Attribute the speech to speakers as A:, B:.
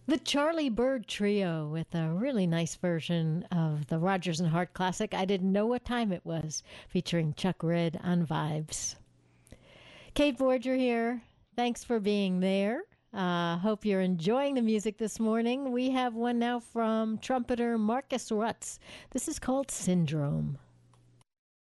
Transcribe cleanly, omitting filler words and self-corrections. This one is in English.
A: The Charlie Bird Trio with a really nice version of the Rodgers and Hart classic, I Didn't Know What Time It Was, featuring Chuck Red on Vibes. Kate Voyager here. Thanks for being there. Hope you're enjoying the music this morning. We have one now from trumpeter Marcus Rutz. This is called Syndrome.